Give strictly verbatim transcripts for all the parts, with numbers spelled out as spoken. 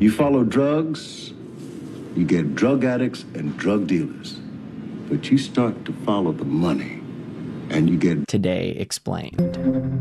You follow drugs, you get drug addicts and drug dealers. But you start to follow the money, and you get... Today Explained.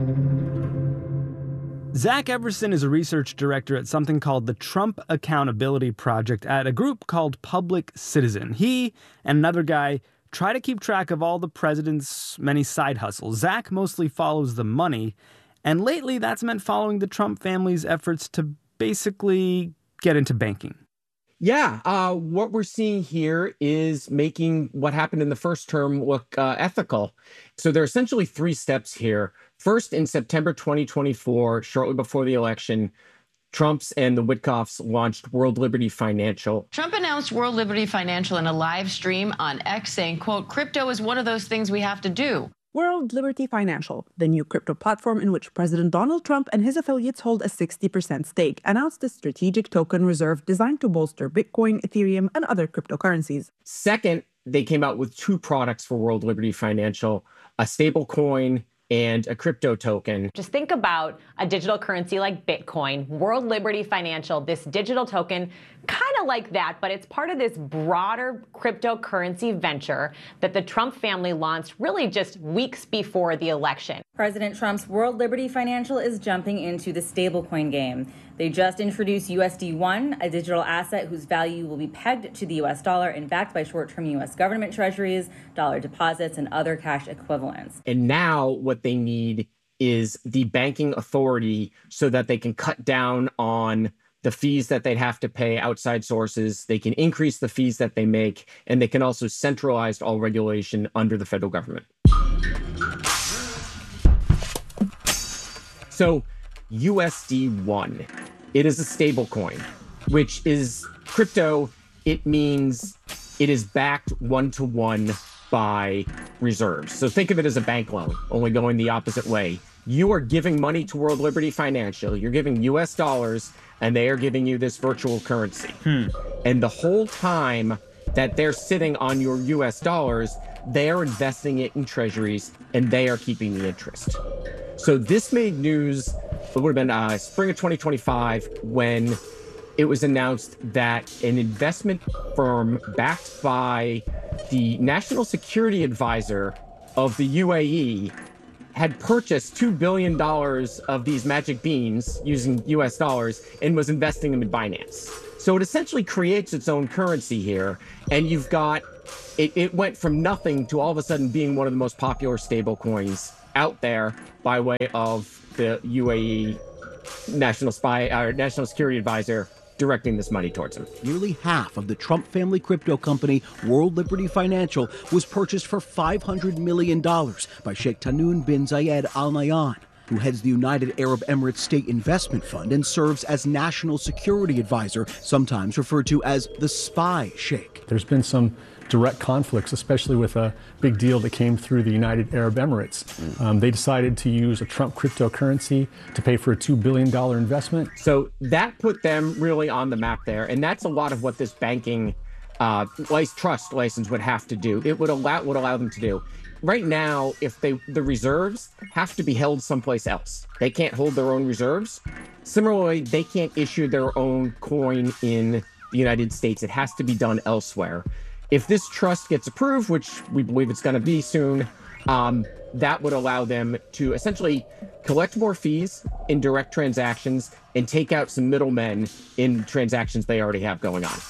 Zach Everson is a research director at something called the Trump Accountability Project at a group called Public Citizen. He and another guy try to keep track of all the president's many side hustles. Zach mostly follows the money, and lately that's meant following the Trump family's efforts to basically get into banking. Yeah, uh, what we're seeing here is making what happened in the first term look uh, ethical. So there are essentially three steps here. First, in September twenty twenty-four, shortly before the election, Trump's and the Witkoffs launched World Liberty Financial. Trump announced World Liberty Financial in a live stream on X saying, quote, crypto is one of those things we have to do. World Liberty Financial, the new crypto platform in which President Donald Trump and his affiliates hold a sixty percent stake, announced a strategic token reserve designed to bolster Bitcoin, Ethereum, and other cryptocurrencies. Second, they came out with two products for World Liberty Financial, a stablecoin and a crypto token. Just think about a digital currency like Bitcoin, World Liberty Financial, this digital token, kind of like that, but it's part of this broader cryptocurrency venture that the Trump family launched really just weeks before the election. President Trump's World Liberty Financial is jumping into the stablecoin game. They just introduced U S D one, a digital asset whose value will be pegged to the U S dollar and backed by short-term U S government treasuries, dollar deposits, and other cash equivalents. And now what they need is the banking authority so that they can cut down on the fees that they'd have to pay outside sources. They can increase the fees that they make, and they can also centralize all regulation under the federal government. So U S D one, it is a stable coin, which is crypto. It means it is backed one-to-one by reserves. So think of it as a bank loan, only going the opposite way. You are giving money to World Liberty Financial. You're giving U S dollars, and they are giving you this virtual currency. Hmm. And the whole time that they're sitting on your U S dollars, they are investing it in treasuries, and they are keeping the interest. So this made news. It would have been uh, spring of twenty twenty-five when it was announced that an investment firm backed by the National Security Advisor of the U A E had purchased two billion dollars of these magic beans using U S dollars and was investing them in Binance. So it essentially creates its own currency here. And you've got, it, it went from nothing to all of a sudden being one of the most popular stable coins out there by way of the U A E National Spy, or National Security Advisor directing this money towards him. Nearly half of the Trump family crypto company, World Liberty Financial, was purchased for five hundred million dollars by Sheikh Tahnoon bin Zayed Al Nahyan, who heads the United Arab Emirates State Investment Fund and serves as National Security Advisor, sometimes referred to as the Spy Sheikh. There's been some direct conflicts, especially with a big deal that came through the United Arab Emirates. Um, they decided to use a Trump cryptocurrency to pay for a two billion dollars investment. So that put them really on the map there. And that's a lot of what this banking uh, trust license would have to do. It would allow, would allow them to do. Right now, if they the reserves have to be held someplace else. They can't hold their own reserves. Similarly, they can't issue their own coin in the United States. It has to be done elsewhere. If this trust gets approved, which we believe it's going to be soon, um, that would allow them to essentially collect more fees in direct transactions and take out some middlemen in transactions they already have going on.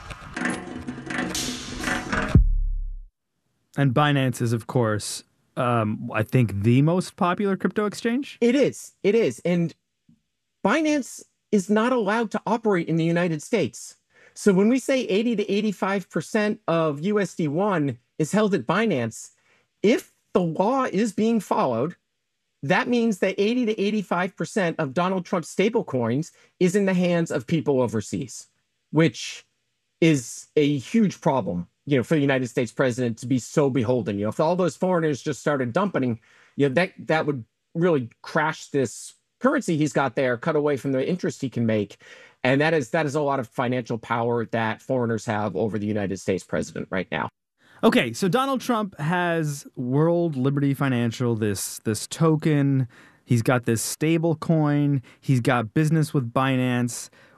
And Binance is, of course, um, I think the most popular crypto exchange? It is. It is. And Binance is not allowed to operate in the United States. So when we say eighty to eighty-five percent of U S D one is held at Binance, if the law is being followed, that means that eighty to eighty-five percent of Donald Trump's stablecoins is in the hands of people overseas, which is a huge problem, you know, for the United States president to be so beholden. You know, if all those foreigners just started dumping, you know, that that would really crash this currency he's got there, cut away from the interest he can make. And that is that is a lot of financial power that foreigners have over the United States president right now. Okay, so Donald Trump has World Liberty Financial, this this token. He's got this stable coin. He's got business with Binance.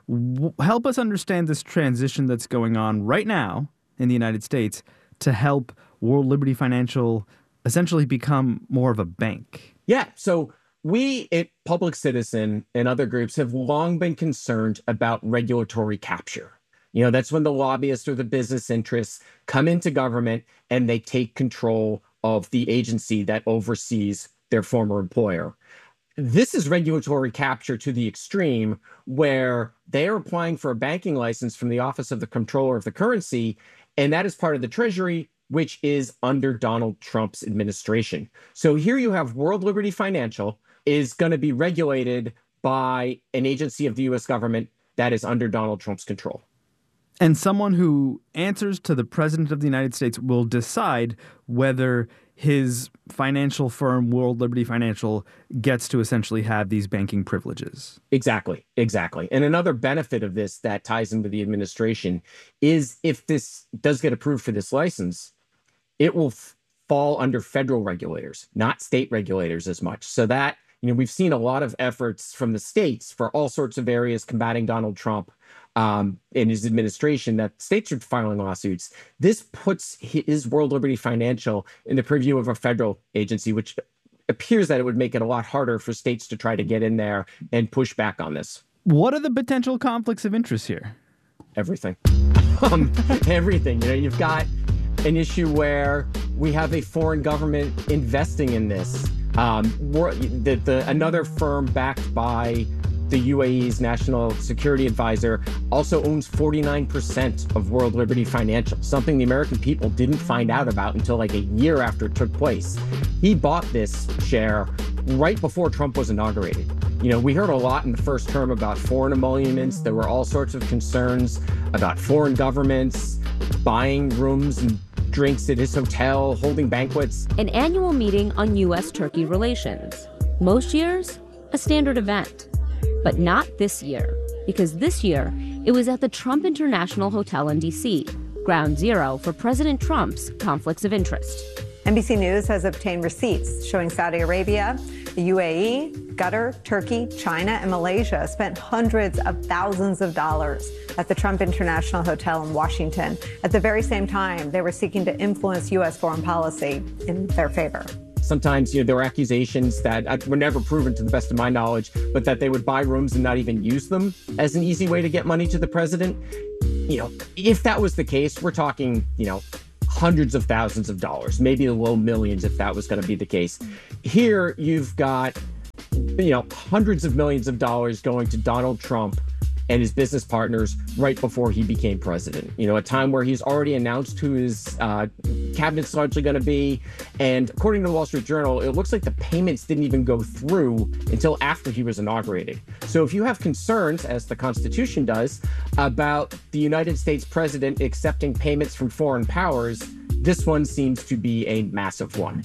W- help us understand this transition that's going on right now in the United States to help World Liberty Financial essentially become more of a bank. Yeah. So we at Public Citizen and other groups have long been concerned about regulatory capture. You know, that's when the lobbyists or the business interests come into government and they take control of the agency that oversees their former employer. This is regulatory capture to the extreme, where they are applying for a banking license from the Office of the Comptroller of the Currency, and that is part of the Treasury, which is under Donald Trump's administration. So here you have World Liberty Financial is going to be regulated by an agency of the U S government that is under Donald Trump's control. And someone who answers to the President of the United States will decide whether his financial firm, World Liberty Financial, gets to essentially have these banking privileges. Exactly, exactly. And another benefit of this that ties into the administration is if this does get approved for this license, it will f- fall under federal regulators, not state regulators as much. So that, you know, we've seen a lot of efforts from the states for all sorts of areas combating Donald Trump um, and his administration, that states are filing lawsuits. This puts his World Liberty Financial in the purview of a federal agency, which appears that it would make it a lot harder for states to try to get in there and push back on this. What are the potential conflicts of interest here? Everything. um, everything. You know, you've got an issue where we have a foreign government investing in this. Um, the, the, another firm backed by the U A E's National Security Advisor also owns forty-nine percent of World Liberty Financial, something the American people didn't find out about until like a year after it took place. He bought this share right before Trump was inaugurated. You know, we heard a lot in the first term about foreign emoluments. There were all sorts of concerns about foreign governments buying rooms and drinks at his hotel, holding banquets. An annual meeting on U S Turkey relations. Most years, a standard event. But not this year, because this year, it was at the Trump International Hotel in D C, ground zero for President Trump's conflicts of interest. N B C News has obtained receipts showing Saudi Arabia, the U A E, Qatar, Turkey, China, and Malaysia spent hundreds of thousands of dollars at the Trump International Hotel in Washington. At the very same time, they were seeking to influence U S foreign policy in their favor. Sometimes, you know, there were accusations that were never proven to the best of my knowledge, but that they would buy rooms and not even use them as an easy way to get money to the president. You know, if that was the case, we're talking, you know, hundreds of thousands of dollars, maybe low millions if that was going to be the case. Here, you've got, you know, hundreds of millions of dollars going to Donald Trump and his business partners right before he became president. You know, a time where he's already announced who his uh, cabinet's largely going to be. And according to the Wall Street Journal, it looks like the payments didn't even go through until after he was inaugurated. So if you have concerns, as the Constitution does, about the United States president accepting payments from foreign powers, this one seems to be a massive one.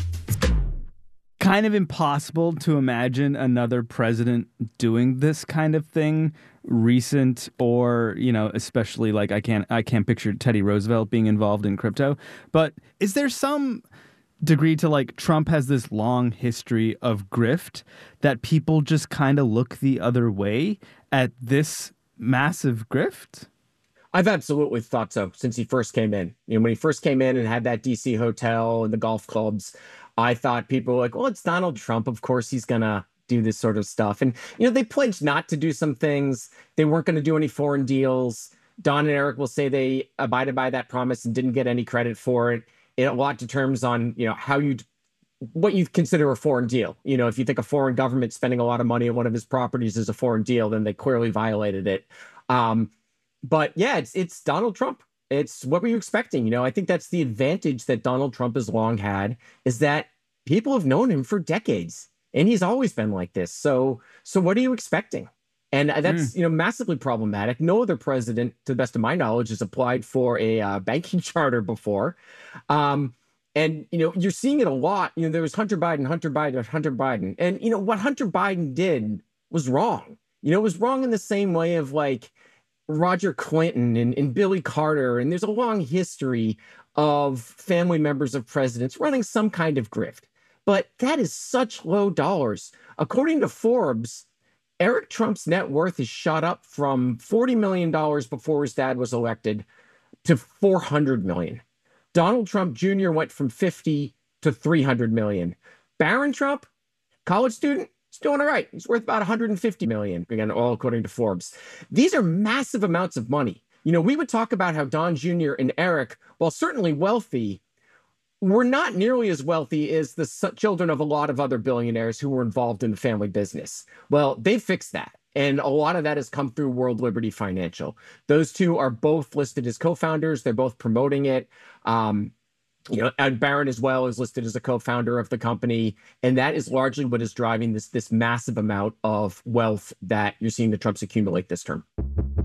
Kind of impossible to imagine another president doing this kind of thing, recent or, you know, especially like I can't I can't picture Teddy Roosevelt being involved in crypto. But is there some degree to like Trump has this long history of grift that people just kind of look the other way at this massive grift? I've absolutely thought so since he first came in. You know, when he first came in and had that D C hotel and the golf clubs, I thought people were like, well, it's Donald Trump. Of course, he's going to do this sort of stuff. And, you know, they pledged not to do some things. They weren't going to do any foreign deals. Don and Eric will say they abided by that promise and didn't get any credit for it. It a lot determines on, you know, how you, what you consider a foreign deal. You know, if you think a foreign government spending a lot of money on one of his properties is a foreign deal, then they clearly violated it. Um, but yeah, it's it's Donald Trump. It's what were you expecting? You know, I think that's the advantage that Donald Trump has long had, is that people have known him for decades and he's always been like this. So, so what are you expecting? And that's, mm. you know, massively problematic. No other president, to the best of my knowledge, has applied for a uh, banking charter before. Um, and, you know, you're seeing it a lot. You know, there was Hunter Biden, Hunter Biden, Hunter Biden. And, you know, what Hunter Biden did was wrong. You know, it was wrong in the same way of like, Roger Clinton and, and Billy Carter, and there's a long history of family members of presidents running some kind of grift. But that is such low dollars. According to Forbes, Eric Trump's net worth has shot up from forty million dollars before his dad was elected to four hundred million dollars. Donald Trump Junior went from fifty to three hundred million dollars. Barron Trump, college student, he's doing all right. He's worth about one hundred fifty million dollars, again, all according to Forbes. These are massive amounts of money. You know, we would talk about how Don Junior and Eric, while certainly wealthy, were not nearly as wealthy as the children of a lot of other billionaires who were involved in the family business. Well, they fixed that. And a lot of that has come through World Liberty Financial. Those two are both listed as co-founders. They're both promoting it. Um, you know, Ed Barron as well is listed as a co-founder of the company. And that is largely what is driving this, this massive amount of wealth that you're seeing the Trumps accumulate this term.